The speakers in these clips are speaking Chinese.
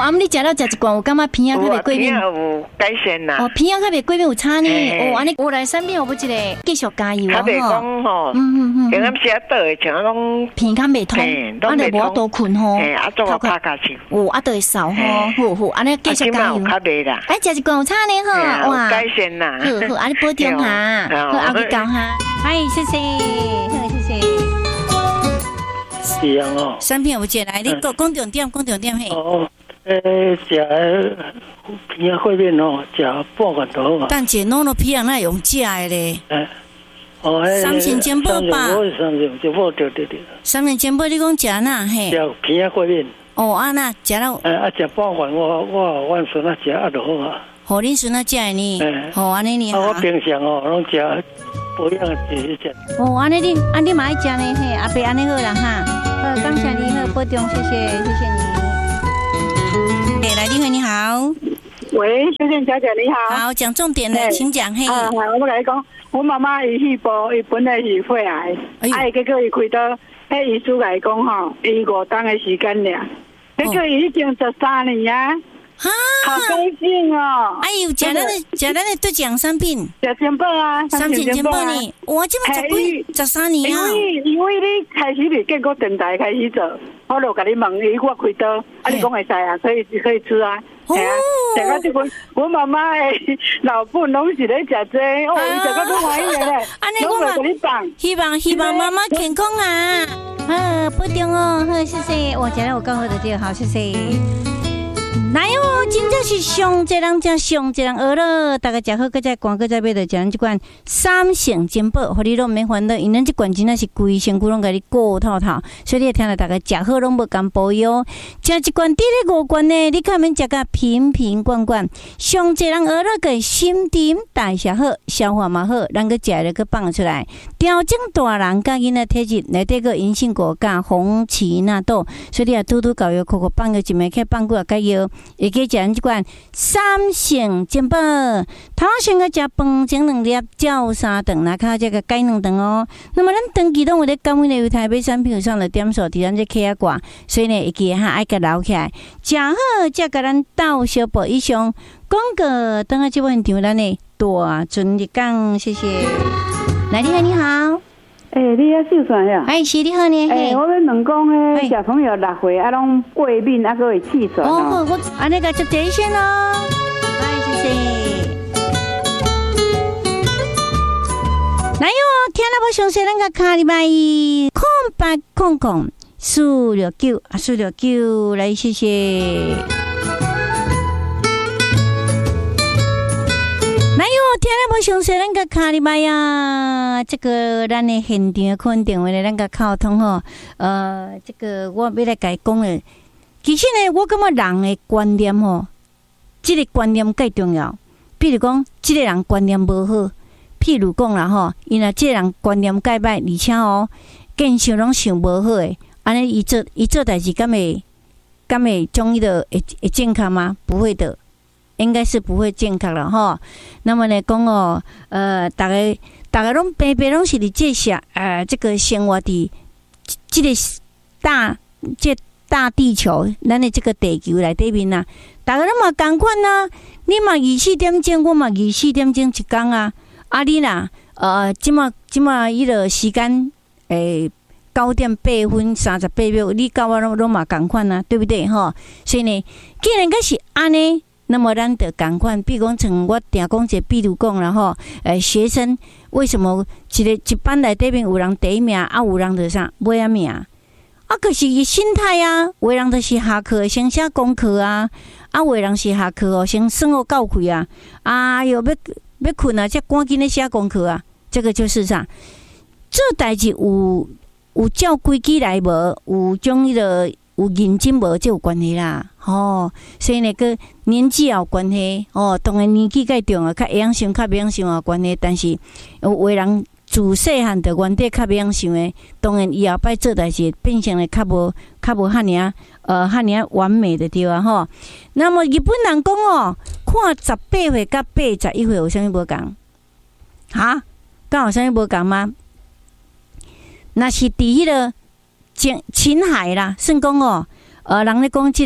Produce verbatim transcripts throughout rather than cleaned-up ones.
啊，你食了食一罐，有感觉鼻仔较袂过敏？ 有改善啦。 哦，鼻仔较袂过敏有差呢。哦，安尼我来产品，我不一个继续加油啊！ 较袂讲吼，嗯嗯嗯，平常时啊倒的像拢鼻较袂痛，安尼无多困吼， 哎，啊做个拍卡去， 哦，啊都会扫吼，好好，安尼继续加油。 较袂啦， 哎，食一罐有差呢吼， 哇，改善啦， 好好，安尼保重下，好，阿去教下，哎，谢谢，好，谢谢。 是啊哦， 产品有一来，你讲讲重点，讲重点嘿。 哦，诶，食鼻啊会面哦，食半罐头嘛。 但姐弄了皮啊，那用食的咧。 诶，哦， 三千煎包吧。 三千煎包对对对。 三千煎包你讲食哪嘿？ 食鼻啊会面。哦， 啊那食了。 诶，啊食半罐，我我我孙仔食啊就好啊。 好，恁孙仔食的呢？诶，好安尼呢。 啊，我平常哦，拢食保养自己食。 哦，安尼你安尼嘛爱食呢嘿，阿伯安尼好啦哈。好，感谢你，好保重，谢谢，谢谢你。哎，来，丽慧你好。 喂，秀娟小姐你好。 好，讲重点的，请讲嘿。 啊，我跟你讲，我妈妈伊肺部伊本来是肺癌，啊，结果伊开刀，迄医师来讲吼，伊五档的时间俩，结果伊已经十三年啊。哈，好高兴哦！ 哎呦，食咱的食咱的得奖产品， 食煎包啊， 三千煎包呢！哇，这么十几十三年啊！ 因为因为你开始是建国电台开始做，我就甲你问伊，我开刀，啊，你讲会使啊，可以可以吃啊。哦，食到这个，我妈妈的老伴拢是咧食这，哦，伊食到都欢喜咧。安尼我嘛， 希望希望妈妈健康啊！啊，保重哦，好，谢谢。我今日有讲好的对，好，谢谢。来哦，真正是上济人食上济人饿了，大家食好，搁再赶，搁再买到食咱即款三成煎包，互你拢免烦恼，因咱即款真正是规身躯拢甲你顾透透，所以你听到大家食好拢无甘保佑，食一罐滴咧五罐呢，你看免食甲瓶瓶罐罐，上济人饿了个心情代谢好，消化嘛好，咱搁食了搁放出来，调整大人甲囡仔体质，内底个银杏果加红荠纳豆，所以你啊拄拄搞药，口口放个一枚，去放过加药。会记食咱即款三成煎包，头先个食饭前两粒，照三顿，那靠这个改两顿哦。那么咱长期拢有咧感恩的油台买产品上的点数，伫咱这客仔挂，所以呢会记哈爱甲留起来，食好才甲咱斗小报以上。广告等下即部现场咱的大尊日讲，谢谢。来，你好，你好。 诶、欸，你遐秀算呀？ 哎，是你好呢。 诶、欸，我要问讲诶，小朋友六岁啊，拢过敏啊，个会气喘哦。哦，我安尼个就第一先咯。哎，谢谢。来哟，听了我详细咱个卡里麦空八空空四六九啊，四六九来，谢谢。听了无详细，咱个卡里麦呀，这个咱的现场可能电话咧，咱个沟通吼。呃，这个我要来甲伊讲咧。其实呢，我感觉人的观念吼，这个观念介重要。比如讲，这个人观念无好，譬如讲啦吼，因为这个人观念介歹，而且哦，见想拢想无好诶，安尼伊做伊做代志，敢会敢会中医的会会健康吗？不会的。应该是不会健康了哈。那么呢，讲哦，呃，大家大家拢平平拢是伫这下，呃，这个生活伫这个大这大地球，咱的这个地球内底面啊，大家拢嘛共款啊。你嘛二四点钟，我嘛二四点钟一工啊。啊，你啦，呃，即马即马伊个时间，诶，九点八分三十八秒，你甲我拢拢嘛共款啊，对不对哈？所以呢，既然个是安尼。那么咱得赶快，比如讲，像我定讲一个，比如讲啦吼，诶，学生为什么一个一班内底面有人第一名，啊，有人就啥尾仔名，啊，可是伊心态啊，有人就是下课先写功课啊，啊，有人是下课哦，先算学到开啊，啊哟，要要困啊，才赶紧咧写功课啊，这个就是啥，做代志有有照规矩来无，有种迄个。有认真无就有关系啦，吼、哦，所以呢，个年纪也有关系，哦，当然年纪较重啊，较会晓想，较袂晓想有关系，但是有人自细汉就原底较袂晓想的，当然以后摆做代志变成了较无较无遐尔呃遐尔完美的对啊，吼。那么日本人讲哦，看十八岁甲八十一岁有啥物无共？哈，敢有啥物无共吗？那是伫迄个。青青海啦，算讲哦，呃，人咧讲即个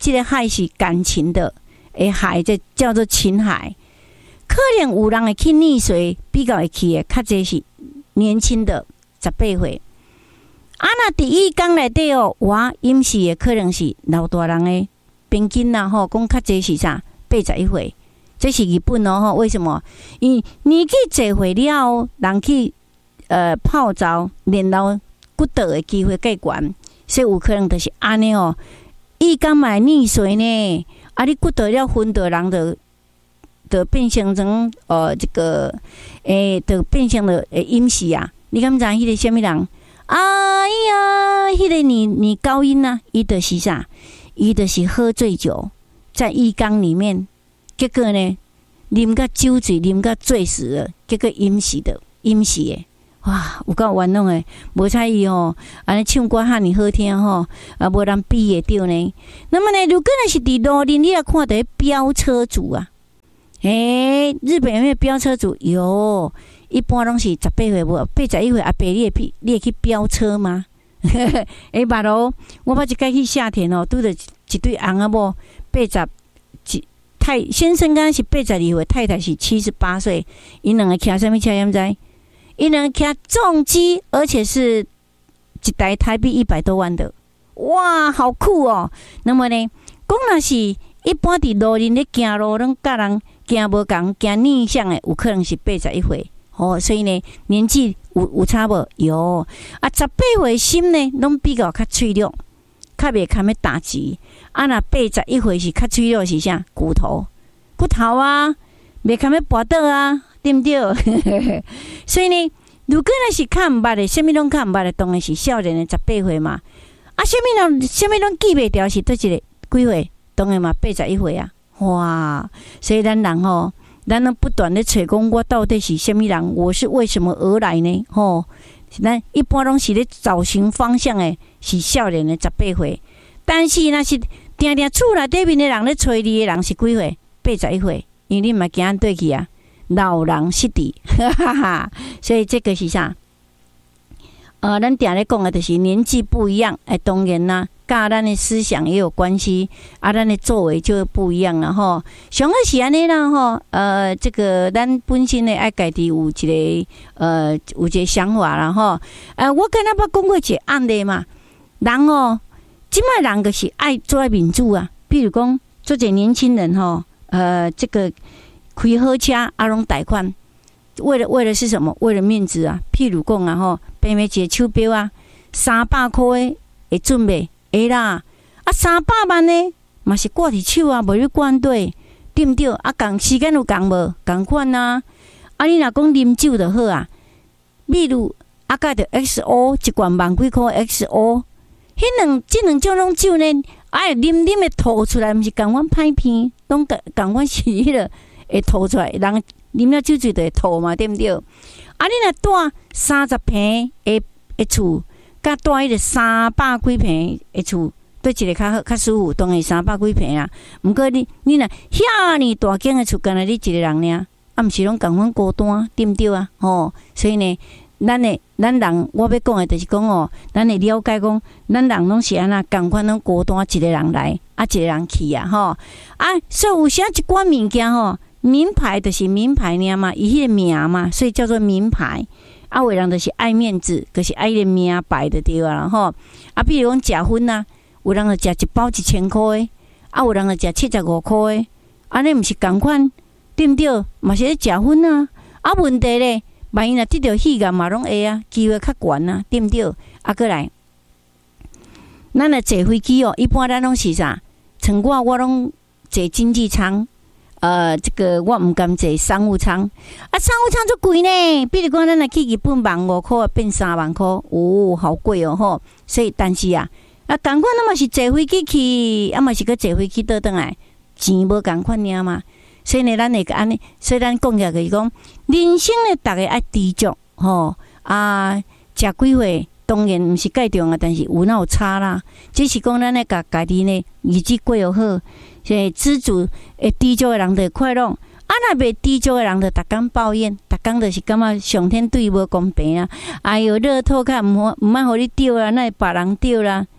这个海是感情的，诶海这叫做情海。可能有人会去溺水，比较会去的，较侪是年轻的十八岁。啊，那第一缸内底哦，我饮食的可能是老大人的平均啦吼，讲较侪是啥八十一岁，这是日本哦吼。为什么？因为年纪侪岁了，人去呃泡澡练到骨头的机会较悬，所以有可能就是安尼哦。一缸买溺水呢，啊，你骨头了昏的人的。的变成成呃这个诶，的变成了诶饮食啊！你敢知迄个什么人？哎呀，迄个女女高音啊，伊就是啥？伊就是喝醉酒，在浴缸里面，结果呢，啉甲酒醉，啉甲醉死了，结果饮死的，饮死的，哇，有够冤枉的！无彩伊吼，安尼唱歌遐尼好听吼，啊，无人比会着呢。那么呢，如果若是伫路边，你也看到飙车族啊。诶、欸，日本有没有飙车族？有，一般拢是十八岁无，八十一岁阿伯，你会去你会去飙车吗？诶、欸，捌咯，我捌一摆去夏天哦，拄着一对翁仔某，八十一太先生敢是八十二岁，太太是七十八岁，因两个骑什么车？你知？因两个骑重机，而且是一台台币一百多万的，哇，好酷哦！那么呢，讲若是一般伫路人咧行路，拢甲人。行无共行逆向的，有可能是八十一岁哦，所以呢，年纪有有差无？有啊，十八岁心呢，拢比较较脆弱，较袂堪要打击。啊，若八十一岁是较脆弱是啥？骨头，骨头啊，袂堪要跋倒啊，对不对？所以呢，如果若是较毋捌的，什么拢较毋捌的，当然是少年的十八岁嘛。啊，什么人，什么拢记袂掉是倒一个几岁？当然嘛，八十一岁啊。哇！所以咱人吼，咱能不断的找讲，我到底是什么人？我是为什么而来呢？吼，咱一般拢是咧找寻方向的，是少年的十八岁。但是那是定定厝内底面的人咧找你的人是几岁？八十一岁，因为你嘛惊对去啊，老人失智，哈哈哈。所以这个是啥？呃，咱定咧讲的就是年纪不一样，哎，当然啦。甲咱的思想也有关系，啊，咱的作为就不一样了吼。上个是安尼啦吼，呃，这个咱本身呢爱家己有一个呃有一个想法啦吼。呃，我跟他捌讲过一个案例嘛，人哦，即摆人就是爱做民主啊。比如讲，做一年轻人吼，呃，这个开好车啊，拢贷款，为了为了是什么？为了面子啊。譬如讲啊吼，平买一个手表啊，三百块的会准袂？会啦，啊三百万呢，嘛是挂伫手啊，无你管对，对毋对？啊，共时间有共无？共款啊！啊，你若讲啉酒就好啊，比如啊，甲着 X O 一罐万几箍 X O， 迄两即两种种酒呢，哎，啉啉会吐出来，毋是共款歹片，拢共共款是迄个会吐出来，人啉了酒醉就会吐嘛，对毋对？啊，你若带三十瓶诶诶厝。甲带迄个三百几瓶的厝，对一个较好、较舒服，当然三百几瓶啊。毋过你你若遐尼大间的厝，干那你一个人尔，啊，毋是拢共款孤单，对毋对啊？吼，所以呢，咱的咱人，我要讲的就是讲哦，咱会了解讲，咱人拢是安那共款拢孤单一个人来，啊，一个人去啊，吼啊，所以有时一寡物件吼，名牌就是名牌尔嘛，伊迄个名嘛，所以叫做名牌。啊，有人就是爱面子，可是爱个名牌的对啊，吼。啊，比如讲食薰啊，有人就食一包一千块的，啊，有人就食七十五块的，安尼毋是共款，对毋对？嘛是咧食薰啊。啊，问题咧，万一若得到喜感嘛，拢会啊，机会较悬啊，对毋对？啊，过来，咱若坐飞机哦，一般咱拢是啥？像我，我拢坐经济舱。呃，这个我唔敢坐商务舱，啊，商务舱足贵呢。比如讲，咱来去日本万五块变三万块，哦，好贵哦吼。所以，但是啊，啊，共款那嘛是坐飞机去，啊嘛是个坐飞机倒转来，钱无共款尔嘛。所以呢，咱会安尼，所以咱讲起来就是讲，人生呢，大家爱知足吼啊，食几岁当然毋是介重啊，但是有哪有差啦。只是讲咱咧家家己呢，日子过又好。所以知足会知足的人就快乐，啊若袂知足的人就逐工抱怨，逐工就是感觉上天对伊无公平啊！哎哟，乐透较毋好，毋爱互你丢啦，那别人丢啦，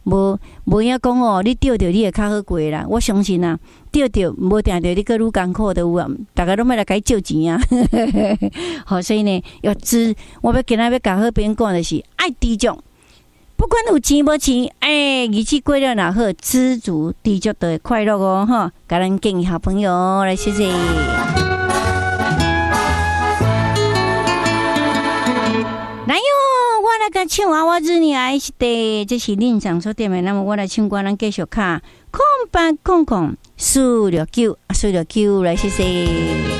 无无影讲哦，你钓着你会较好过啦。我相信啊，钓着无定着你个愈艰苦的有啊，大家拢要来甲伊借钱啊。好，所以呢，要知我要今仔要甲好朋友讲的是爱知足，不管有钱无钱，哎，日子过了若好，知足知足就会快乐哦，哈！甲咱建议好朋友来谢谢。来哟，我来甲唱啊！我日你爱是的，这是恁长所点的。那么我来唱歌，咱继续卡空八空空四六九四六九来谢谢。